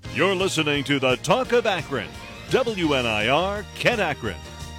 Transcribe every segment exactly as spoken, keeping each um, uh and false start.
You're listening to the Talk of Akron. W N I R, Kent Akron.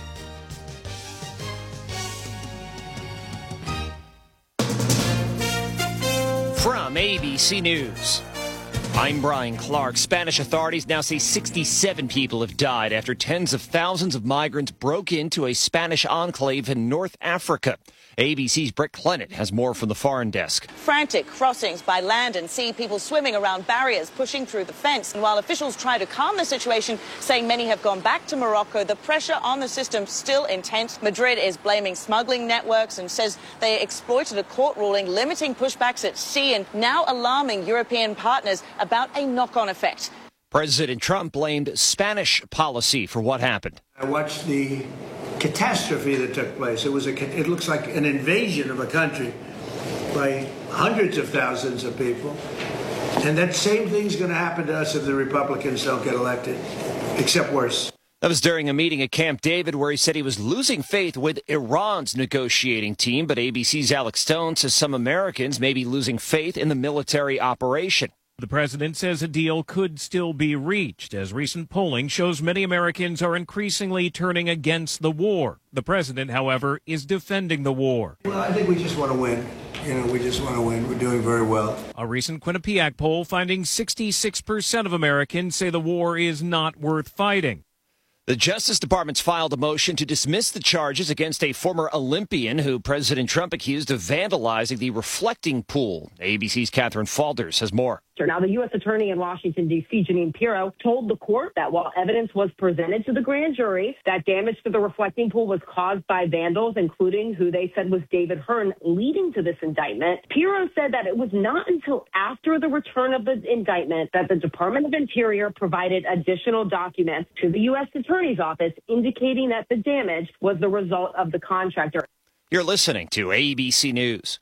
From A B C News, I'm Brian Clark. Spanish authorities now say sixty-seven people have died after tens of thousands of migrants broke into a Spanish enclave in North Africa. A B C's Brett Clennett has more from the foreign desk. Frantic crossings by land and sea, people swimming around barriers, pushing through the fence. And while officials try to calm the situation, saying many have gone back to Morocco, the pressure on the system still intense. Madrid is blaming smuggling networks and says they exploited a court ruling limiting pushbacks at sea and now alarming European partners about a knock-on effect. President Trump blamed Spanish policy for what happened. I watched the catastrophe that took place. It was a, it looks like an invasion of a country by hundreds of thousands of people. And that same thing's going to happen to us if the Republicans don't get elected, except worse. That was during a meeting at Camp David where he said he was losing faith with Iran's negotiating team. But A B C's Alex Stone says some Americans may be losing faith in the military operation. The president says a deal could still be reached, as recent polling shows many Americans are increasingly turning against the war. The president, however, is defending the war. Well, I think we just want to win. You know, we just want to win. We're doing very well. A recent Quinnipiac poll finding sixty-six percent of Americans say the war is not worth fighting. The Justice Department's filed a motion to dismiss the charges against a former Olympian who President Trump accused of vandalizing the reflecting pool. A B C's Catherine Falders has more. Now, the U S attorney in Washington, D C, Jeanine Pirro, told the court that while evidence was presented to the grand jury, that damage to the reflecting pool was caused by vandals, including who they said was David Hearn, leading to this indictment. Pirro said that it was not until after the return of the indictment that the Department of Interior provided additional documents to the U S attorney's office indicating that the damage was the result of the contractor. You're listening to A B C News.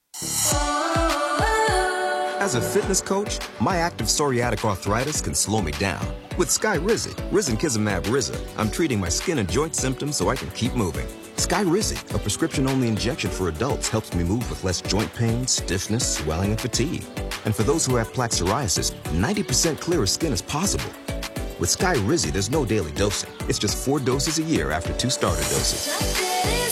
As a fitness coach, my active psoriatic arthritis can slow me down. With Skyrizi, Risankizumab Riza, I'm treating my skin and joint symptoms so I can keep moving. Skyrizi, a prescription-only injection for adults, helps me move with less joint pain, stiffness, swelling, and fatigue. And for those who have plaque psoriasis, ninety percent clearer skin is possible. With Skyrizi, there's no daily dosing. It's just four doses a year after two starter doses.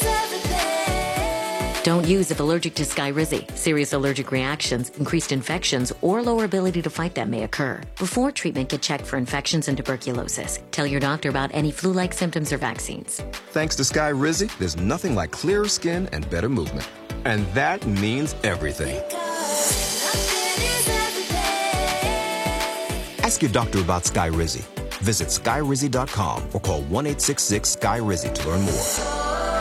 Don't use if allergic to Skyrizi. Serious allergic reactions, increased infections, or lower ability to fight them may occur. Before treatment, get checked for infections and tuberculosis. Tell your doctor about any flu-like symptoms or vaccines. Thanks to Skyrizi, there's nothing like clearer skin and better movement. And that means everything. Ask your doctor about Skyrizi. Visit Skyrizi dot com or call one eight six six Skyrizi to learn more.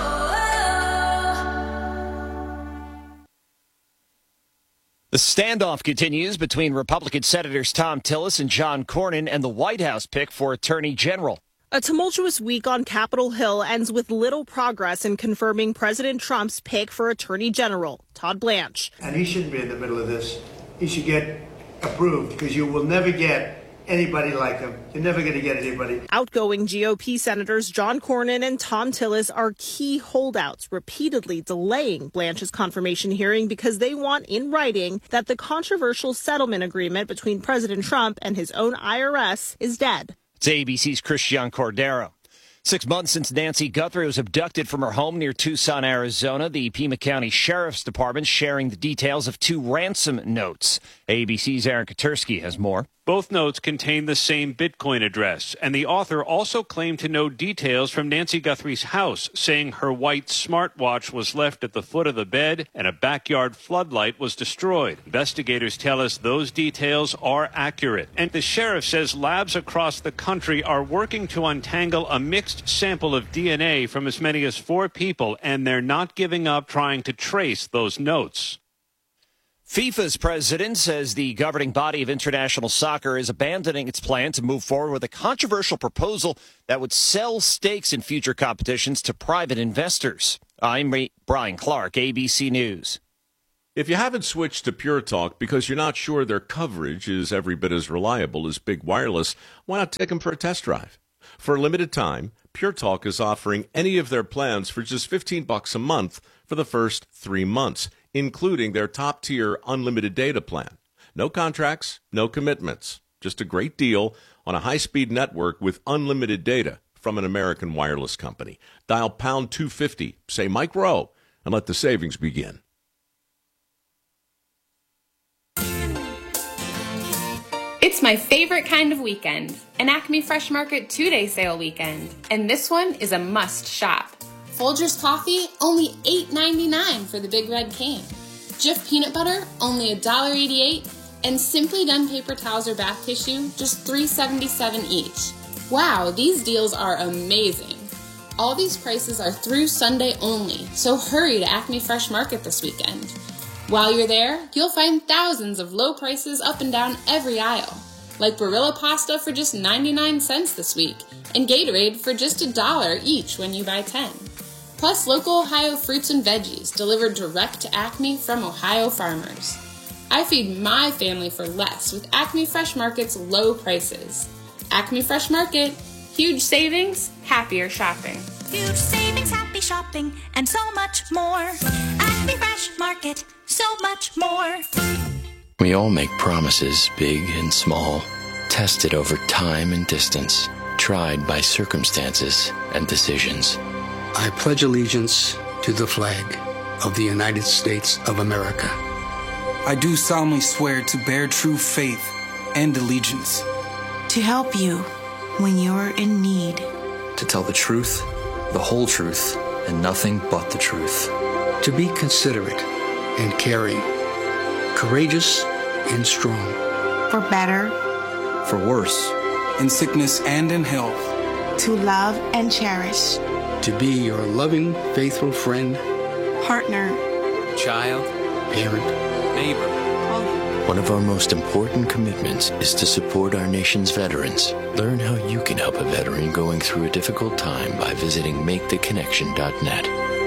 The standoff continues between Republican Senators Thom Tillis and John Cornyn and the White House pick for Attorney General. A tumultuous week on Capitol Hill ends with little progress in confirming President Trump's pick for Attorney General, Todd Blanche. And he shouldn't be in the middle of this. He should get approved because you will never get anybody like him. You're never going to get anybody. Outgoing G O P Senators John Cornyn and Thom Tillis are key holdouts, repeatedly delaying Blanche's confirmation hearing because they want in writing that the controversial settlement agreement between President Trump and his own I R S is dead. It's A B C's Christian Cordero. Six months since Nancy Guthrie was abducted from her home near Tucson, Arizona, the Pima County Sheriff's Department sharing the details of two ransom notes. A B C's Aaron Katursky has more. Both notes contain the same Bitcoin address, and the author also claimed to know details from Nancy Guthrie's house, saying her white smartwatch was left at the foot of the bed and a backyard floodlight was destroyed. Investigators tell us those details are accurate, and the sheriff says labs across the country are working to untangle a mixed sample of D N A from as many as four people, and they're not giving up trying to trace those notes. FIFA's president says the governing body of international soccer is abandoning its plan to move forward with a controversial proposal that would sell stakes in future competitions to private investors. I'm Brian Clark, A B C News. If you haven't switched to Pure Talk because you're not sure their coverage is every bit as reliable as Big Wireless, why not take them for a test drive? For a limited time, Pure Talk is offering any of their plans for just fifteen bucks a month for the first three months. Including their top-tier unlimited data plan. No contracts, no commitments. Just a great deal on a high-speed network with unlimited data from an American wireless company. Dial pound two fifty, say Mike Rowe, and let the savings begin. It's my favorite kind of weekend, an Acme Fresh Market two-day sale weekend, and this one is a must shop. Folgers coffee, only eight ninety-nine for the big red can. Jif peanut butter, only one dollar eighty-eight, and Simply Done paper towels or bath tissue, just three seventy-seven each. Wow, these deals are amazing. All these prices are through Sunday only, so hurry to Acme Fresh Market this weekend. While you're there, you'll find thousands of low prices up and down every aisle, like Barilla pasta for just ninety-nine cents this week, and Gatorade for just a dollar each when you buy ten. Plus local Ohio fruits and veggies delivered direct to Acme from Ohio farmers. I feed my family for less with Acme Fresh Market's low prices. Acme Fresh Market, huge savings, happier shopping. Huge savings, happy shopping, and so much more. Acme Fresh Market, so much more. We all make promises, big and small, tested over time and distance, tried by circumstances and decisions. I pledge allegiance to the flag of the United States of America. I do solemnly swear to bear true faith and allegiance. To help you when you're in need. To tell the truth, the whole truth, and nothing but the truth. To be considerate and caring. Courageous and strong. For better. For worse. In sickness and in health. To love and cherish. To be your loving, faithful friend. Partner. Child. Parent. Neighbor. One of our most important commitments is to support our nation's veterans. Learn how you can help a veteran going through a difficult time by visiting make the connection dot net.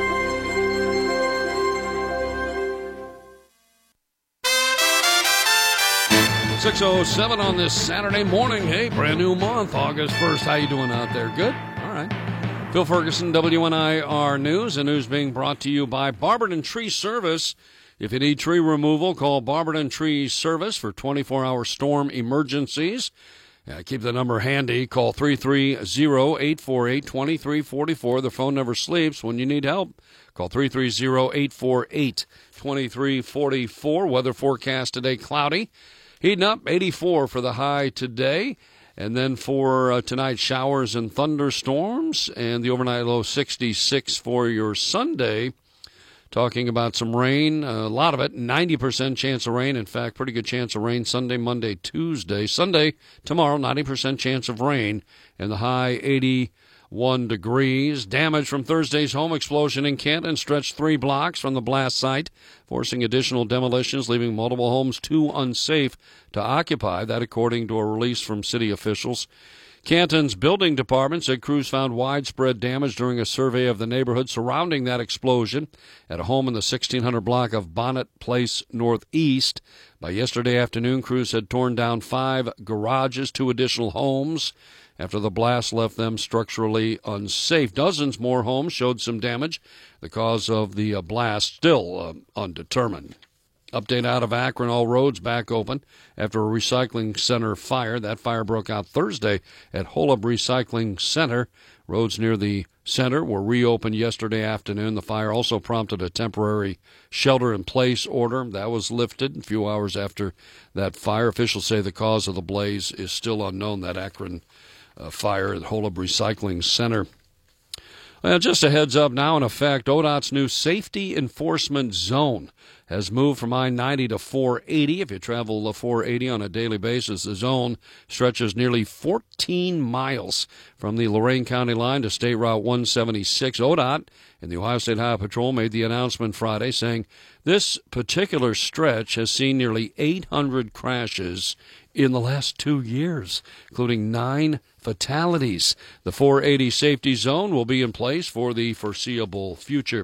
six oh seven on this Saturday morning. Hey, brand new month, August first. How you doing out there? Good? All right. Phil Ferguson, W N I R News. The news being brought to you by Barberton Tree Service. If you need tree removal, call Barberton Tree Service for twenty-four hour storm emergencies. Uh, keep the number handy. Call three three zero, eight four eight, two three four four. The phone never sleeps when you need help. Call three three zero, eight four eight, two three four four. Weather forecast today, cloudy. Heating up, eighty-four for the high today. And then for uh, tonight, showers and thunderstorms. And the overnight low, sixty-six for your Sunday. Talking about some rain, a lot of it, ninety percent chance of rain. In fact, pretty good chance of rain Sunday, Monday, Tuesday. Sunday, tomorrow, ninety percent chance of rain. And the high, eighty-one degrees. Damage from Thursday's home explosion in Canton stretched three blocks from the blast site, forcing additional demolitions, leaving multiple homes too unsafe to occupy. That according to a release from city officials. Canton's building department said crews found widespread damage during a survey of the neighborhood surrounding that explosion at a home in the sixteen hundred block of Bonnet Place Northeast. By yesterday afternoon, crews had torn down five garages, two additional homes, after the blast left them structurally unsafe. Dozens more homes showed some damage. The cause of the uh, blast still uh, undetermined. Update out of Akron, all roads back open after a recycling center fire. That fire broke out Thursday at Holub Recycling Center. Roads near the center were reopened yesterday afternoon. The fire also prompted a temporary shelter-in-place order. That was lifted a few hours after that fire. Officials say the cause of the blaze is still unknown, that Akron uh, fire at Holub Recycling Center. Well, just a heads up now, in effect, O D O T's new safety enforcement zone has moved from I ninety to four eighty. If you travel the four eighty on a daily basis, the zone stretches nearly fourteen miles from the Lorain County line to State Route one seventy-six. O D O T and the Ohio State Highway Patrol made the announcement Friday saying this particular stretch has seen nearly eight hundred crashes in the last two years, including nine fatalities. The four eighty safety zone will be in place for the foreseeable future.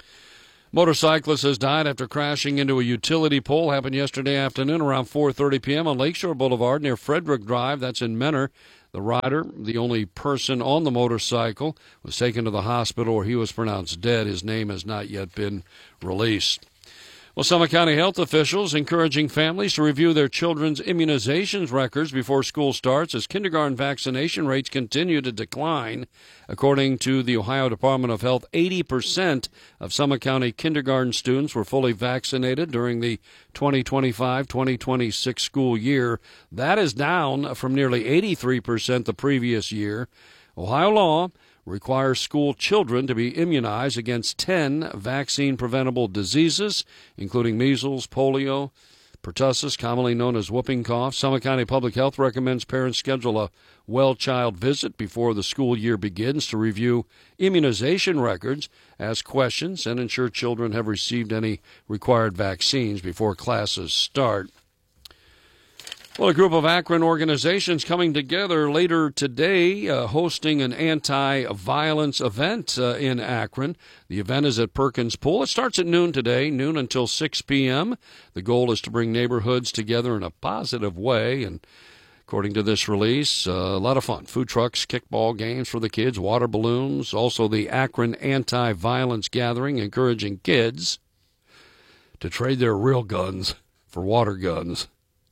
Motorcyclist has died after crashing into a utility pole. Happened yesterday afternoon around four thirty p.m. on Lakeshore Boulevard near Frederick Drive. That's in Menor. The rider, the only person on the motorcycle, was taken to the hospital where he was pronounced dead. His name has not yet been released. Well, Summit County health officials encouraging families to review their children's immunizations records before school starts as kindergarten vaccination rates continue to decline. According to the Ohio Department of Health, eighty percent of Summit County kindergarten students were fully vaccinated during the twenty twenty-five twenty twenty-six school year. That is down from nearly eighty-three percent the previous year. Ohio law requires school children to be immunized against ten vaccine-preventable diseases, including measles, polio, pertussis, commonly known as whooping cough. Summit County Public Health recommends parents schedule a well-child visit before the school year begins to review immunization records, ask questions, and ensure children have received any required vaccines before classes start. Well, a group of Akron organizations coming together later today, uh, hosting an anti-violence event uh, in Akron. The event is at Perkins Pool. It starts at noon today, noon until six p.m. The goal is to bring neighborhoods together in a positive way, and according to this release, uh, a lot of fun. Food trucks, kickball games for the kids, water balloons. Also, the Akron Anti-Violence Gathering, encouraging kids to trade their real guns for water guns.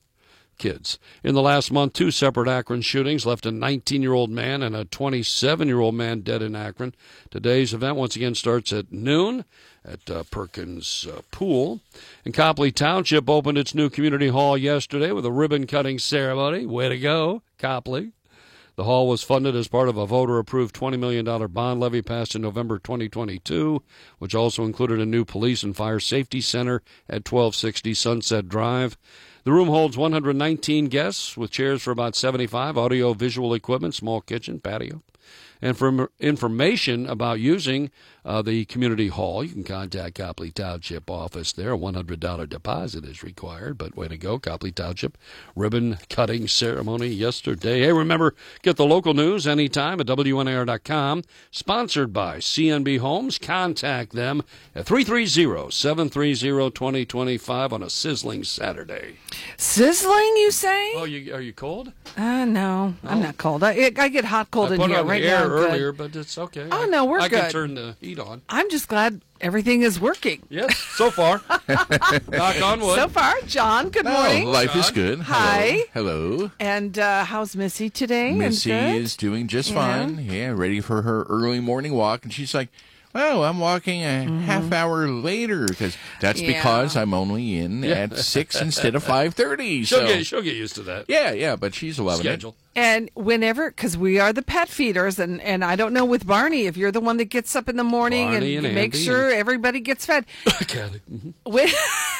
Kids. In the last month, two separate Akron shootings left a nineteen-year-old man and a twenty-seven-year-old man dead in Akron. Today's event once again starts at noon at uh, Perkins uh, Pool. And Copley Township opened its new community hall yesterday with a ribbon-cutting ceremony. Way to go, Copley. The hall was funded as part of a voter-approved twenty million dollars bond levy passed in November twenty twenty-two, which also included a new police and fire safety center at twelve sixty Sunset Drive. The room holds one hundred nineteen guests with chairs for about seventy-five, audio-visual equipment, small kitchen, patio. And for information about using uh, the community hall, you can contact Copley Township office there. A one hundred dollars deposit is required, but way to go, Copley Township. Ribbon-cutting ceremony yesterday. Hey, remember, get the local news anytime at W N A R dot com. Sponsored by C N B Homes. Contact them at three three zero, seven three zero, two zero two five on a sizzling Saturday. Sizzling, you say? Oh, you, are you cold? Uh, no, oh. I'm not cold. I, I get hot cold I in put here it on right the air now. earlier, good. but it's okay. Oh, no, we're I good. I can turn the heat on. I'm just glad everything is working. Yes, so far. Knock on wood. So far. John, good morning. Oh, life John. is good. Hi. Hello. Hello. And uh, how's Missy today? Missy is doing just yeah. fine. Yeah, ready for her early morning walk. And she's like, well, I'm walking a mm-hmm. half hour later because that's yeah. because I'm only in yeah. at six instead of five thirty. She'll so. get she'll get used to that. Yeah, yeah, but she's loving Schedule. it. And whenever, because we are the pet feeders, and, and I don't know with Barney if you're the one that gets up in the morning Barney and, and make Andy sure and... everybody gets fed. Kathy. Mm-hmm. When,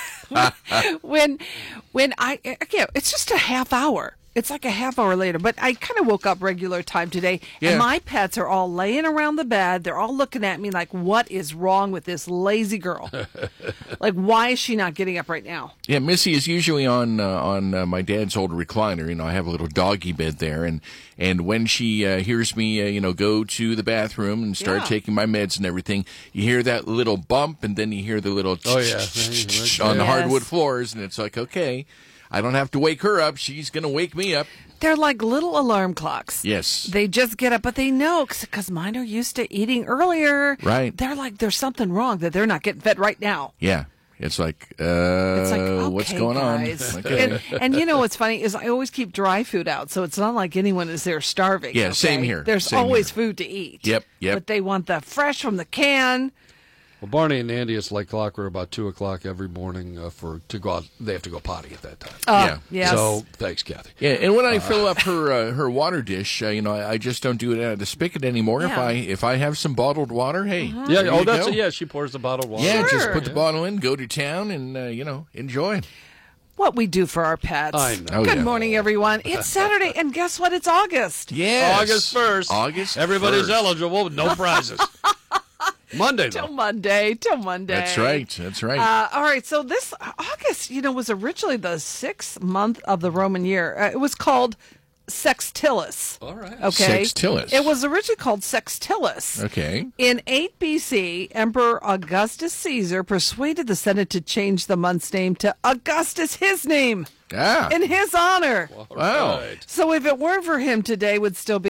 when, when I, again, it's just a half hour. It's like a half hour later, but I kind of woke up regular time today, yeah. and my pets are all laying around the bed. They're all looking at me like, what is wrong with this lazy girl? Like, why is she not getting up right now? Yeah, Missy is usually on uh, on uh, my dad's old recliner. You know, I have a little doggy bed there, and and when she uh, hears me, uh, you know, go to the bathroom and start Yeah. taking my meds and everything, you hear that little bump, and then you hear the little Oh, yeah. on the Yes. hardwood floors, and it's like, okay, I don't have to wake her up. She's going to wake me up. They're like little alarm clocks. Yes. They just get up, but they know because mine are used to eating earlier. Right. They're like, there's something wrong that they're not getting fed right now. Yeah. It's like, uh, It's like, okay, what's going guys. on? Okay. And, and you know what's funny is I always keep dry food out, so it's not like anyone is there starving. Yeah, okay? same here. There's Same always here. food to eat. Yep, yep. But they want the fresh from the can. Well, Barney and Andy, it's like clockwork about two o'clock every morning uh, for to go out. They have to go potty at that time. Oh, Yeah. yes. So thanks, Kathy. Yeah, and when I fill up her uh, her water dish, uh, you know, I, I just don't do it out of the spigot anymore. If Yeah. I if I have some bottled water, hey, Uh-huh. Yeah. there Oh, you that's go. it. Yeah. She pours the bottled water. Yeah, just Sure. put the bottle in, go to town, and uh, you know, enjoy. What we do for our pets. I know. Oh, Good yeah. morning, everyone. It's Saturday, and guess what? It's August. Yes. August first. August. Everybody's first. eligible. No prizes. Monday, Till though. Monday. Till Monday. That's right. That's right. Uh, all right, so this August, you know, was originally the sixth month of the Roman year. Uh, it was called Sextilis. All right. Okay. Sextilis. It was originally called Sextilis. okay. In eight B C, Emperor Augustus Caesar persuaded the Senate to change the month's name to Augustus, his name, Ah. in his honor. Wow. Right. So if it weren't for him, today would still be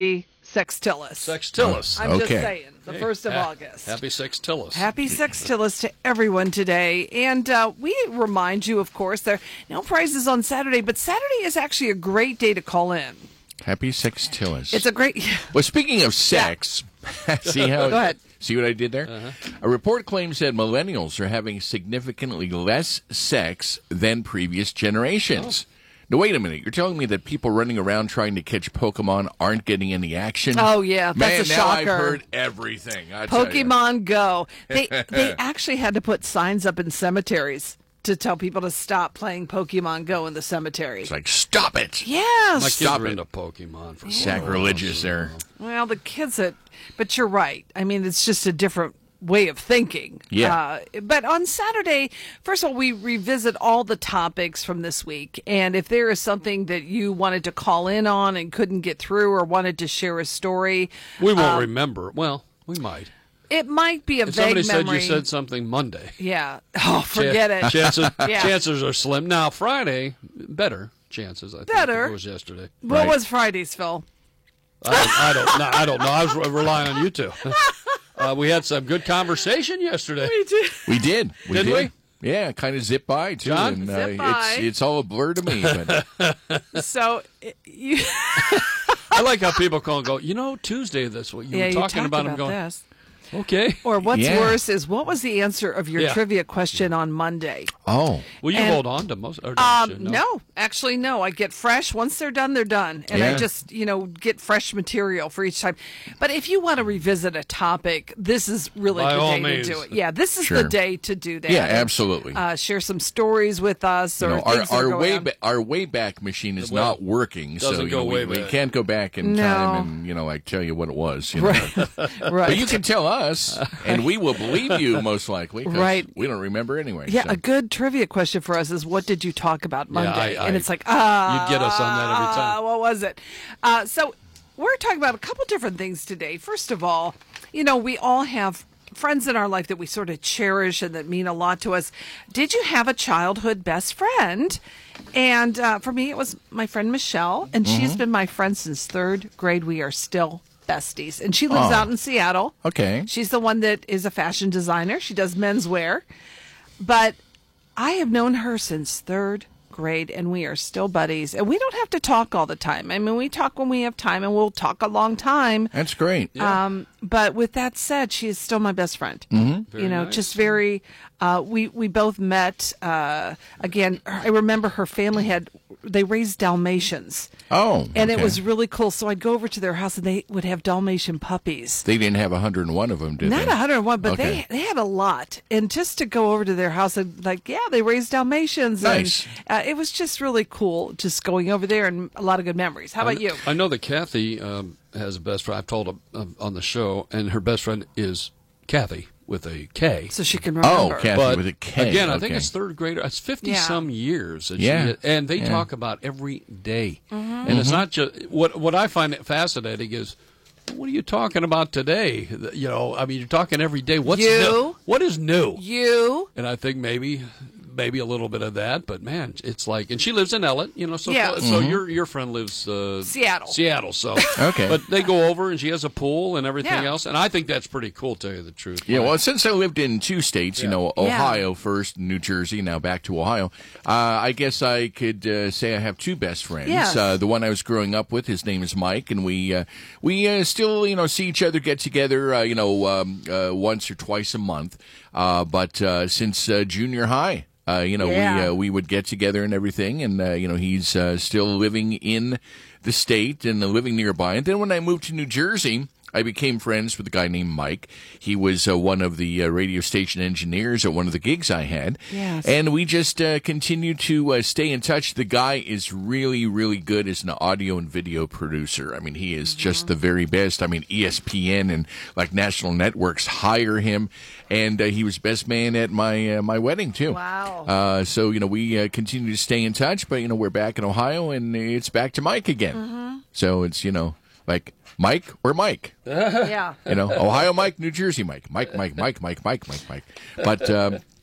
Sextilis. Sextilis. I'm okay. just saying, the Hey, first of ha- August. Happy Sextilis. Happy Sextilis to everyone today. And uh, we remind you, of course, there are no prizes on Saturday, but Saturday is actually a great day to call in. Happy Sextilis. It's a great... Well, speaking of sex, see how... Go ahead. See what I did there? Uh-huh. A report claims that millennials are having significantly less sex than previous generations. Oh. Now, wait a minute. You're telling me that people running around trying to catch Pokemon aren't getting any action? Oh, yeah. That's Man, a now shocker. I've heard everything. I tell you. Pokemon Go. They they actually had to put signs up in cemeteries to tell people to stop playing Pokemon Go in the cemetery. It's like, stop it. Yes. My kids Stop are it. into Pokemon. For Sacrilegious there. Well, the kids that, but you're right. I mean, it's just a different way of thinking. Yeah. Uh, but on Saturday, first of all, we revisit all the topics from this week. And if there is something that you wanted to call in on and couldn't get through or wanted to share a story, We won't um, remember. Well, we might. it might be a If vague somebody said memory. you said something Monday. Yeah. Oh, forget it. Chances, Yeah. chances are slim. Now, Friday, better chances, I think, Better. if it was yesterday. What was Friday's, Phil? I don't, I don't know. I don't know. I was re- relying on you two. Uh, we had some good conversation yesterday. We did. We did. We Did did. Yeah, kind of zip by, too. John? And, Zip uh, by. It's, it's all a blur to me. But So, it- you. I like how people call and go, you know, Tuesday this week. You yeah, were you talking talked about, about him going, this. okay. Or what's Yeah. worse is, what was the answer of your Yeah. trivia question on Monday? oh. Will you And- hold on to most? Or don't Um, you? no. actually, no. I get fresh. Once they're done, they're done. And I Yeah. just, you know, get fresh material for each time. But if you want to revisit a topic, this is really By the all day means. to do it. Yeah, this is Sure. the day to do that. Yeah, absolutely. Uh, share some stories with us You or know, our things that are our going way on. ba- our Wayback Machine is Well, not working, so doesn't you go know, we, way we back. can't go back in No. time and you know like tell you what it was. You know? Right. But right. you can tell us, and we will believe you most likely. 'cause Right. We don't remember anyway. Yeah, so. a good trivia question for us is, what did you talk about Monday? I- and I- it's like, ah, You'd get us on that every time. what was it? Uh, so we're talking about a couple different things today. First of all, you know, we all have friends in our life that we sort of cherish and that mean a lot to us. Did you have a childhood best friend? And uh, for me, it was my friend Michelle, and she's Mm-hmm. been my friend since third grade. We are still besties, and she lives Oh. out in Seattle. Okay. She's the one that is a fashion designer. She does menswear. But I have known her since third grade, and we are still buddies. And we don't have to talk all the time. I mean, we talk when we have time, and we'll talk a long time. That's great. Um, but with that said, she is still my best friend. Mm-hmm. You know, nice. just very. Uh, we we both met. Uh, again, I remember her family had they raised Dalmatians. Oh, And it okay. was really cool. So I'd go over to their house, and they would have Dalmatian puppies. They didn't have one hundred one of them, did Not they? one hundred one, but Okay. they they had a lot. And just to go over to their house and like, yeah, they raised Dalmatians. Nice. And, uh, it was just really cool just going over there and a lot of good memories. How about I, you? I know that Kathy um, has a best friend. I've told her um, on the show, and her best friend is Kathy with a K. So she can Oh, remember. Kathy But with a K. again, I think okay. it's third grade. It's fifty Yeah. some years. That Yeah. she, and they Yeah. talk about every day. Mm-hmm. And it's not just what what I find fascinating is, what are you talking about today? You know, I mean, you're talking every day. What's You. new? What is new? You. And I think maybe maybe a little bit of that, but man, it's like, and she lives in Ellett, you know, so Yeah. so your your friend lives uh, Seattle. Seattle, so Okay. But they go over, and she has a pool and everything Yeah. else, and I think that's pretty cool. To tell you the truth, Yeah, well, since I lived in two states, you know, Yeah. Ohio first, New Jersey, now back to Ohio, uh, I guess I could uh, say I have two best friends. Yes. Uh, the one I was growing up with, his name is Mike, and we uh, we uh, still, you know, see each other, get together, uh, you know, um, uh, once or twice a month. Uh, but uh, since uh, junior high, uh, you know, Yeah. we uh, we would get together and everything, and uh, you know, he's uh, still living in the state and uh, living nearby. And then when I moved to New Jersey, I became friends with a guy named Mike. He was uh, one of the uh, radio station engineers at one of the gigs I had. Yes. And we just uh, continue to uh, stay in touch. The guy is really, really good as an audio and video producer. I mean, he is just the very best. I mean, E S P N and like national networks hire him. And uh, he was best man at my uh, my wedding, too. Wow. Uh, so, you know, we uh, continue to stay in touch. But, you know, we're back in Ohio, and it's back to Mike again. Mm-hmm. So it's, you know, like Mike or Mike. Yeah. You know, Ohio Mike, New Jersey Mike. Mike, Mike, Mike, Mike, Mike, Mike, Mike. But, um,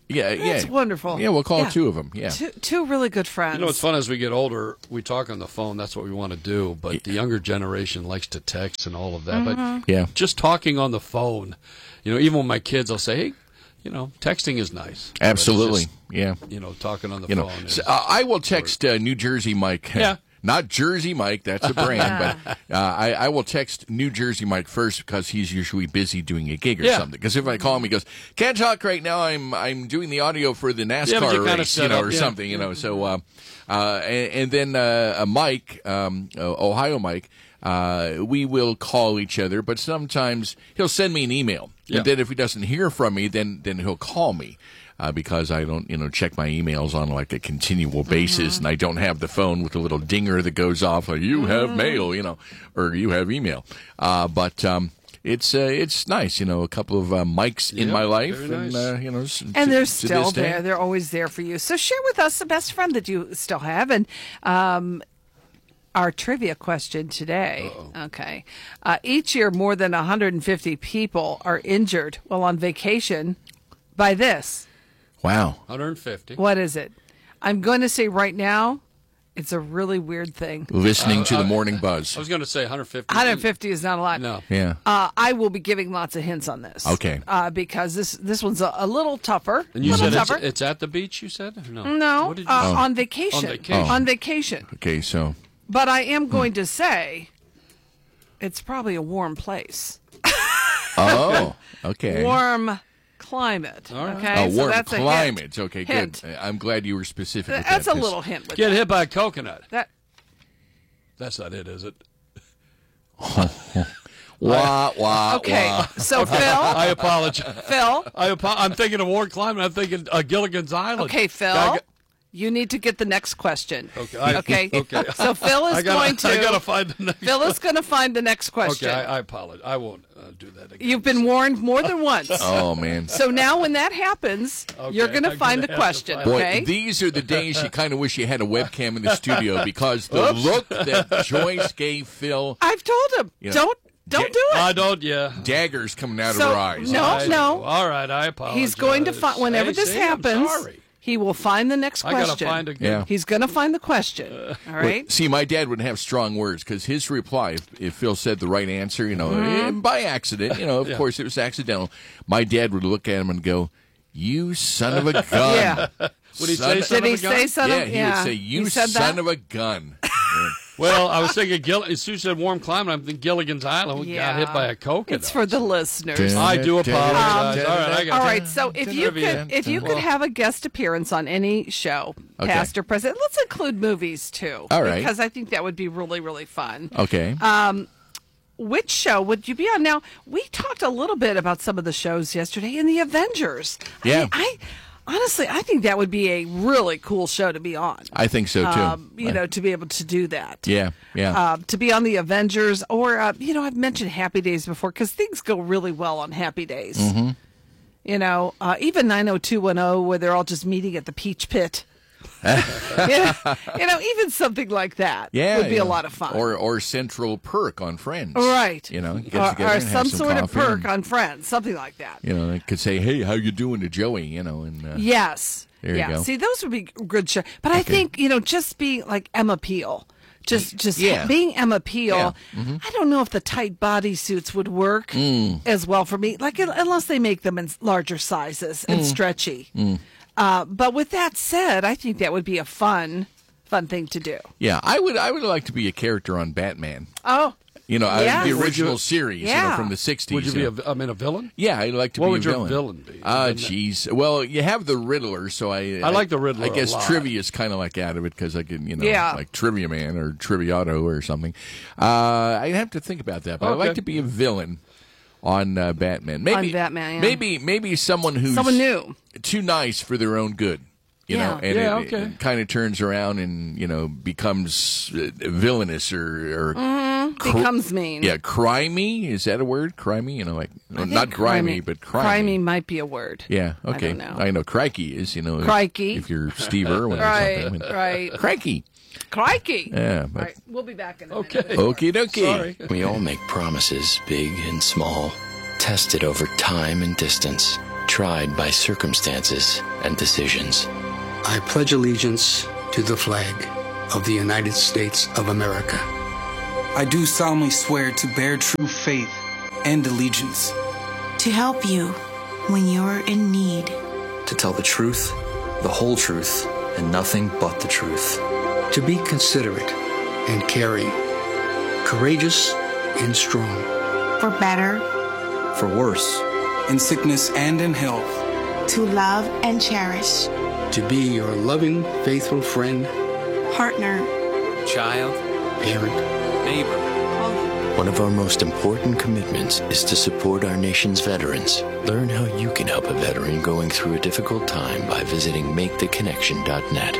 Yeah, yeah. That's wonderful. Yeah, we'll call Yeah. two of them. Yeah. Two, two really good friends. You know, it's fun as we get older, we talk on the phone. That's what we want to do. But the younger generation likes to text and all of that. Mhm. But Yeah. just talking on the phone, you know, even with my kids, I'll say, hey, you know, texting is nice. But it's Absolutely. just, yeah. You know, talking on the You know, phone. so, is, uh, I will text uh, New Jersey Mike. Yeah. Not Jersey Mike, that's a brand, but uh, I, I will text New Jersey Mike first because he's usually busy doing a gig or Yeah. something. Because if I call him, he goes, "Can't talk right now. I'm I'm doing the audio for the NASCAR Yeah, but you kinda race, set you know, up, or yeah. something, you know." So, uh, uh, and, and then uh, uh, Mike, um, uh, Ohio Mike, uh, we will call each other, but sometimes he'll send me an email, Yeah. and then if he doesn't hear from me, then then he'll call me. Uh, because I don't, you know, check my emails on like a continual basis, Mm-hmm. and I don't have the phone with a little dinger that goes off like "you have mail," you know, or "you have email." Uh, but um, it's uh, it's nice, you know, a couple of uh, mics in Yeah, my life, very and nice. uh, you know, s- And to- they're to still this day. there. They're always there for you. So share with us the best friend that you still have. And um, our trivia question today. Uh-oh. Okay. Uh, each year, more than one hundred fifty people are injured while on vacation by this. Wow. one hundred fifty. What is it? I'm going to say right now, it's a really weird thing. Listening to Uh, the uh, morning buzz. I was going to say one hundred fifty. one hundred fifty is not a lot. No. Yeah. Uh, I will be giving lots of hints on this. Okay. Uh, because this this one's a, a little tougher. And you little said it's, tougher. it's at the beach, you said? Or no. no, What did you uh, say? on vacation. On vacation. On vacation. Okay, so But I am going to say it's probably a warm place. oh, okay. Warm climate. right. Okay, Oh, so warm that's a climate. hint. Okay, Hint. good. I'm glad you were specific. with That's that, a 'cause- little hint. With Get that. hit by a coconut. That That's not it, is it? Wah wah. okay. wah. So Phil, I apologize. Phil. I apo- I'm thinking of warm climate. I'm thinking uh, Gilligan's Island. Okay, Phil. I got- You need to get the next question. Okay. I- Okay. okay. So Phil is I gotta, going to. I gotta find the next. Phil is going to find the next question. Okay, I, I apologize. I won't uh, do that again. You've been warned more than once. Oh man. So now, when that happens, Okay, you're going to I'm find gonna the have to question. find- Boy, Okay. these are the days you kind of wish you had a webcam in the studio because the Oops. look that Joyce gave Phil, I've told him. You know, don't don't do it. I don't. Yeah. daggers coming out So, of her eyes. no. I- no. All right. I apologize. He's going to find whenever Hey, this see, I'm happens. sorry. He will find the next I question. gotta find a good. Yeah. He's going to find the question. All But, right. see, my dad would have strong words because his reply, if, if Phil said the right answer, you know, Mm-hmm. eh, by accident, you know, of Yeah. course it was accidental, my dad would look at him and go, "You son of a gun." Yeah. Would he Son say of- son Did he of a gun? say son Yeah, of? he yeah. would say, "You He said son that? of a gun." Well, I was thinking, Gill- as soon as you said warm climate, I'm thinking Gilligan's Island. We Yeah. got hit by a coconut. It's for the listeners. I do apologize. Um, All right, I got All right, so if you could if you could have a guest appearance on any show, Okay. past or present, let's include movies too. All right. Because I think that would be really, really fun. Okay. Um, which show would you be on? Now, we talked a little bit about some of the shows yesterday in the Avengers. I Yeah. mean, I honestly I think that would be a really cool show to be on. I think so, too. Um, you I- know, to be able to do that. Yeah, yeah. Uh, to be on the Avengers, or uh, you know, I've mentioned Happy Days before because things go really well on Happy Days. Mm-hmm. You know, uh, even nine oh two one oh, where they're all just meeting at the Peach Pit. yeah, you know, even something like that Yeah, would be yeah. a lot of fun. Or or Central Perk on Friends. Right. You know, get or, together or and have some, some sort of coffee perk and- on Friends, something like that. You know, they could say, "Hey, how you doing to Joey?" You know, and uh, Yes. There you yeah. go. See, those would be good shows. But I Okay. think, you know, just being like Emma Peel, just just Yeah. being Emma Peel, Yeah. Mhm. I don't know if the tight bodysuits would work Mm. as well for me, like unless they make them in larger sizes and Mm. stretchy. Mm. Uh, but with that said, I think that would be a fun, fun thing to do. yeah, I would I would like to be a character on Batman. Oh, You know, I- Yes. the Would original you- series, you know, Yeah. from the sixties. Would you be know. a, vi- I mean, a villain? Yeah, I'd like to What be would a your villain. villain be? Ah, jeez. Well, you have the Riddler, so I I like the Riddler I a guess lot. trivia is kind of like out of it because I can, you know, Yeah. like Trivia Man or Triviato or something. Uh, I'd have to think about that, but I'd Okay. like to be a villain on uh, Batman. Maybe On Batman, yeah. maybe maybe someone who's Someone new. too nice for their own good. You Yeah. know, and Yeah, it, okay. kind of turns around and you know becomes uh, villainous or, or Mhm. cr- Becomes mean. Yeah, crimey, is that a word? Crimey, you know, like I think not grimy, but crimey. Crimey might be a word. Yeah, I okay. don't know. I know crikey is, you know, if- Crikey. If, you're Steve Irwin Right, or something. right. Crikey. Crikey. Yeah, but All right, we'll be back in a Okay. minute. okie dokie. Sorry. We all make promises, big and small, tested over time and distance. tried by circumstances and decisions. I pledge allegiance to the flag of the United States of America. I do solemnly swear to bear true faith and allegiance. To help you when you're in need. To tell the truth, the whole truth, and nothing but the truth. To be considerate and caring. Courageous and strong. For better. For worse. In sickness and in health. To love and cherish. To be your loving, faithful friend. Partner. Child. Parent. Neighbor. One of our most important commitments is to support our nation's veterans. Learn how you can help a veteran going through a difficult time by visiting make the connection dot net.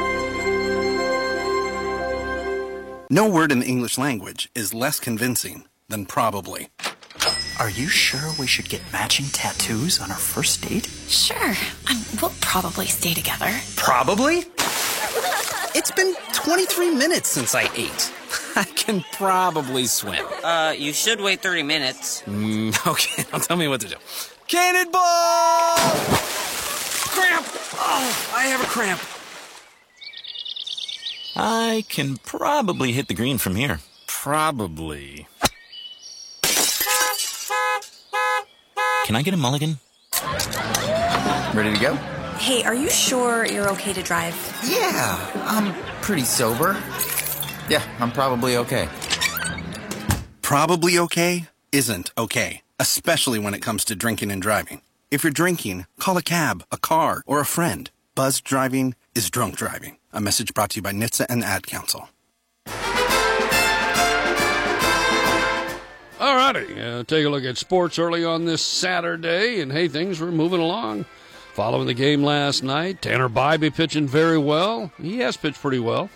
No word in the English language is less convincing than probably. Are you sure we should get matching tattoos on our first date? Sure. Um, we'll probably stay together. Probably? It's been twenty-three minutes since I ate. I can probably swim. Uh, you should wait thirty minutes. Mm, okay, now tell me what to do. Cannonball! Cramp! Oh, I have a cramp. I can probably hit the green from here. Probably. Can I get a mulligan? Ready to go? Hey, are you sure you're okay to drive? Yeah, I'm pretty sober. Yeah, I'm probably okay. Probably okay isn't okay, especially when it comes to drinking and driving. If you're drinking, call a cab, a car, or a friend. Buzzed driving is drunk driving. A message brought to you by N H T S A and the Ad Council. All righty, uh, take a look at sports early on this Saturday, and hey, things were moving along. Following the game last night, Tanner Bybee pitching very well. He has pitched pretty well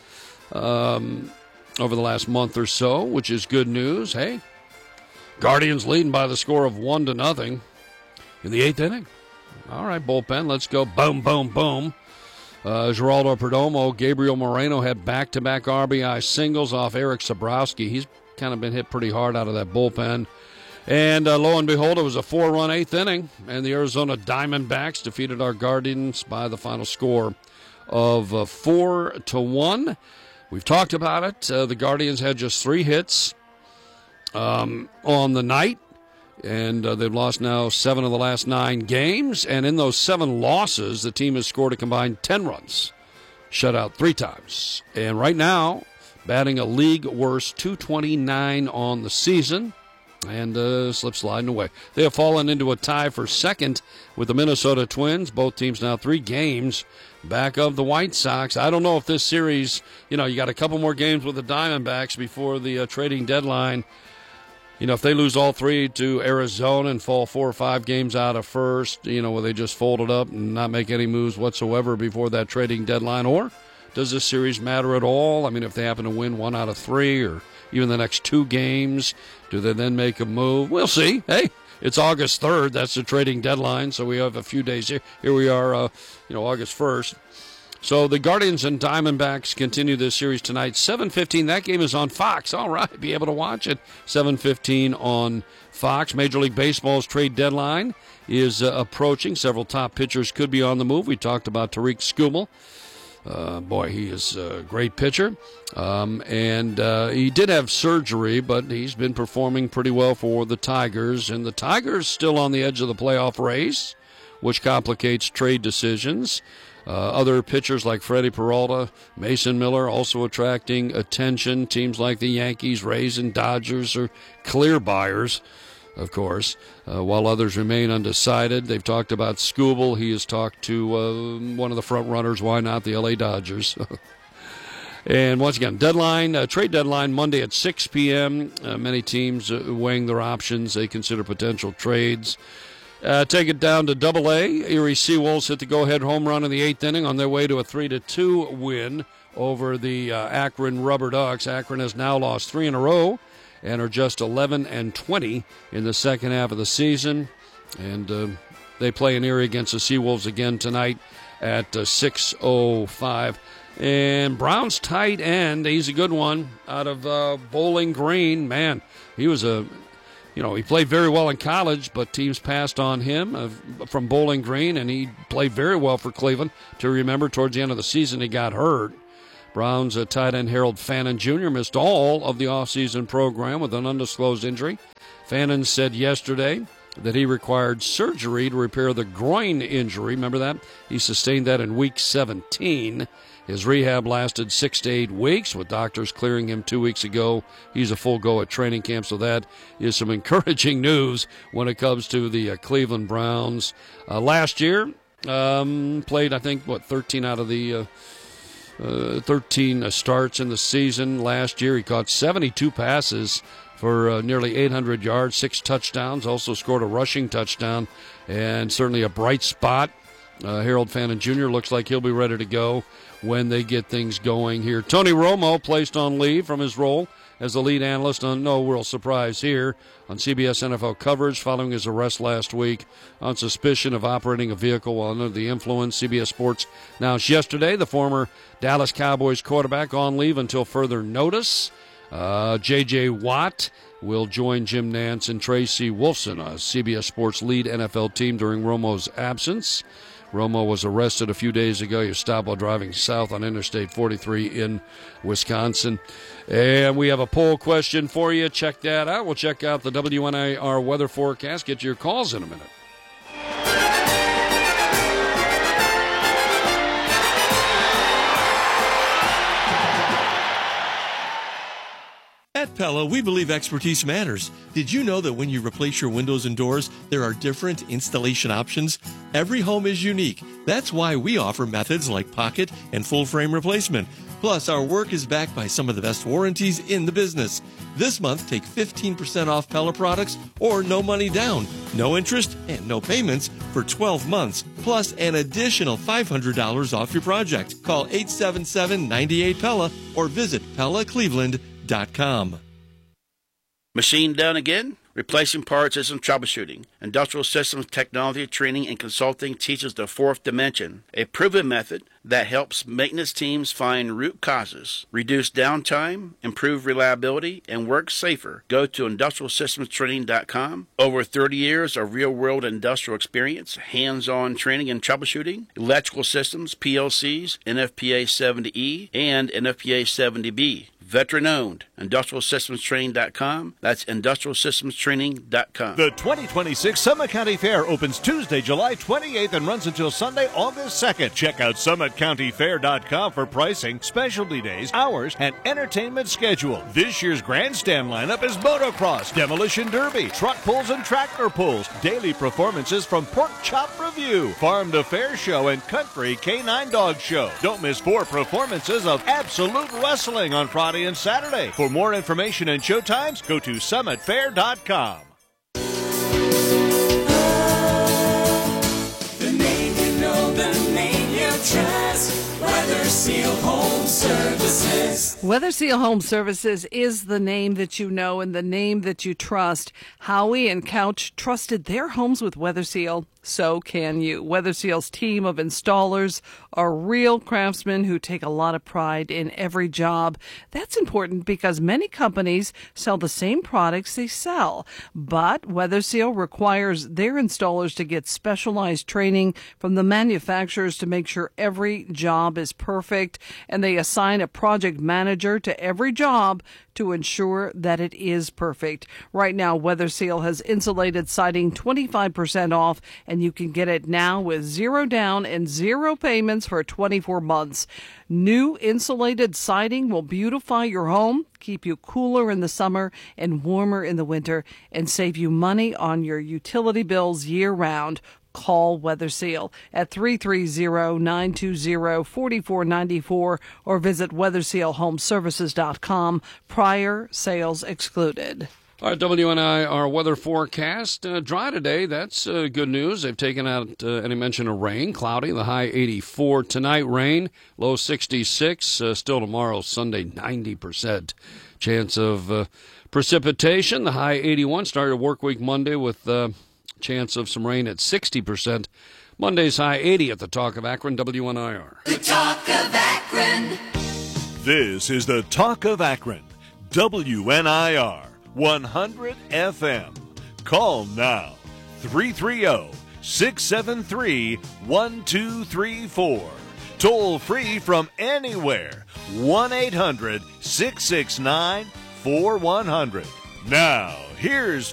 um, over the last month or so, which is good news. Hey, Guardians leading by the score of one to nothing in the eighth inning. All right, bullpen, let's go. Boom, boom, boom. Uh, Geraldo Perdomo, Gabriel Moreno had back-to-back R B I singles off Eric Sabrowski. He's kind of been hit pretty hard out of that bullpen. And uh, lo and behold, it was a four-run eighth inning, and the Arizona Diamondbacks defeated our Guardians by the final score of uh, four to one. We've talked about it. Uh, the Guardians had just three hits um, on the night, and uh, they've lost now seven of the last nine games. And in those seven losses, the team has scored a combined ten runs, shut out three times. And right now, batting a league worst two twenty-nine on the season, and uh, slip sliding away. They have fallen into a tie for second with the Minnesota Twins. Both teams now three games back of the White Sox. I don't know if this series, you know, you got a couple more games with the Diamondbacks before the uh, trading deadline. You know, if they lose all three to Arizona and fall four or five games out of first, you know, where they just fold it up and not make any moves whatsoever before that trading deadline, or does this series matter at all? I mean, if they happen to win one out of three or even the next two games, do they then make a move? We'll see. Hey, it's August third. That's the trading deadline, so we have a few days here. Here we are, uh, you know, August first. So the Guardians and Diamondbacks continue this series tonight. seven fifteen, that game is on Fox. All right, be able to watch it. seven fifteen on Fox. Major League Baseball's trade deadline is uh, approaching. Several top pitchers could be on the move. We talked about Tariq Skubal. Uh, boy, he is a great pitcher. Um, and uh, he did have surgery, but he's been performing pretty well for the Tigers. And the Tigers still on the edge of the playoff race, which complicates trade decisions. Uh, other pitchers like Freddie Peralta, Mason Miller also attracting attention. Teams like the Yankees, Rays, and Dodgers are clear buyers, of course, uh, while others remain undecided. They've talked about Skubal. He has talked to uh, one of the front runners. Why not the L A Dodgers? And once again, deadline, uh, trade deadline Monday at six p.m. Uh, many teams uh, weighing their options. They consider potential trades. Uh, take it down to Double A. Erie Seawolves hit the go-ahead home run in the eighth inning on their way to a three to two win over the uh, Akron Rubber Ducks. Akron has now lost three in a row and are just eleven and twenty in the second half of the season. And uh, they play in Erie against the Seawolves again tonight at uh, six oh five. And Brown's tight end, he's a good one, out of uh, Bowling Green. Man, he was a you know, he played very well in college, but teams passed on him uh, from Bowling Green, and he played very well for Cleveland. To remember, towards the end of the season, he got hurt. Browns uh, tight end Harold Fannin Junior missed all of the offseason program with an undisclosed injury. Fannin said yesterday that he required surgery to repair the groin injury. Remember that? He sustained that in week seventeen. His rehab lasted six to eight weeks, with doctors clearing him two weeks ago. He's a full go at training camp, so that is some encouraging news when it comes to the uh, Cleveland Browns. Uh, last year, um, played, I think, what, thirteen out of the uh, uh, thirteen uh, starts in the season. Last year, he caught seventy-two passes for uh, nearly eight hundred yards, six touchdowns, also scored a rushing touchdown, and certainly a bright spot. Uh, Harold Fannin Junior looks like he'll be ready to go when they get things going here. Tony Romo placed on leave from his role as the lead analyst on no real surprise here on C B S N F L coverage following his arrest last week on suspicion of operating a vehicle while under the influence. C B S Sports announced yesterday the former Dallas Cowboys quarterback on leave until further notice. Uh, J J. Watt will join Jim Nantz and Tracy Wolfson, a C B S Sports lead N F L team, during Romo's absence. Romo was arrested a few days ago. He was stopped while driving south on Interstate forty-three in Wisconsin. And we have a poll question for you. Check that out. We'll check out the W N I R weather forecast. Get your calls in a minute. At Pella, we believe expertise matters. Did you know that when you replace your windows and doors, there are different installation options? Every home is unique. That's why we offer methods like pocket and full frame replacement. Plus, our work is backed by some of the best warranties in the business. This month, take fifteen percent off Pella products or no money down, no interest, and no payments for twelve months, plus an additional five hundred dollars off your project. Call eight seven seven, nine eight, Pella or visit Pella Cleveland dot com. Machine done again? Replacing parts isn't troubleshooting. Industrial Systems Technology Training and Consulting teaches the fourth dimension, a proven method that helps maintenance teams find root causes, reduce downtime, improve reliability, and work safer. Go to industrial systems training dot com. Over thirty years of real-world industrial experience, hands-on training and troubleshooting, electrical systems, P L Cs, N F P A seventy E, and N F P A seventy B. Veteran-owned. industrial systems training dot com. That's industrial systems training dot com. The twenty twenty-six Summit County Fair opens Tuesday, July twenty-eighth and runs until Sunday, August second. Check out summit county fair dot com for pricing, specialty days, hours, and entertainment schedule. This year's grandstand lineup is motocross, demolition derby, truck pulls and tractor pulls, daily performances from Pork Chop Review, Farm to Fair Show, and Country K nine Dog Show. Don't miss four performances of Absolute Wrestling on Friday and Saturday. For more information and showtimes, go to summit fair dot com. The name you know, the name you trust. Weather Seal Home Services. Weather Seal Home Services is the name that you know and the name that you trust. Howie and Couch trusted their homes with Weather Seal. So can you. Weather Seal's team of installers are real craftsmen who take a lot of pride in every job. That's important because many companies sell the same products they sell. But Weather Seal requires their installers to get specialized training from the manufacturers to make sure every job is perfect. And they assign a project manager to every job to ensure that it is perfect. Right now, Weather Seal has insulated siding twenty-five percent off, and you can get it now with zero down and zero payments for twenty-four months. New insulated siding will beautify your home, keep you cooler in the summer and warmer in the winter, and save you money on your utility bills year-round. Call Weather Seal at three three zero, nine two zero, four four nine four or visit weather seal home services dot com. Prior sales excluded. All right, W N I R weather forecast. Uh, dry today. That's uh, good news. They've taken out uh, any mention of rain. Cloudy, the high eighty-four. Tonight, rain, low sixty-six. Uh, still tomorrow, Sunday, ninety percent chance of uh, precipitation. The high eighty-one. Started work week Monday with uh, chance of some rain at sixty percent. Monday's high eighty at the Talk of Akron, W N I R. The Talk of Akron. This is the Talk of Akron, W N I R. one hundred F M. Call now, three three zero, six seven three, one two three four. Toll free from anywhere, one eight hundred, six six nine, four one zero zero. Now, here's